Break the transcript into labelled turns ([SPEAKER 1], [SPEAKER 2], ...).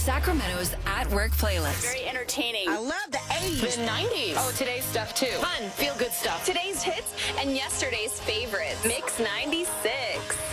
[SPEAKER 1] Sacramento's At Work playlist.
[SPEAKER 2] Very entertaining.
[SPEAKER 3] I love the 80s.
[SPEAKER 2] The 90s.
[SPEAKER 4] Oh, today's stuff too. Fun, feel good stuff.
[SPEAKER 2] Today's hits and yesterday's favorites. Mix 96.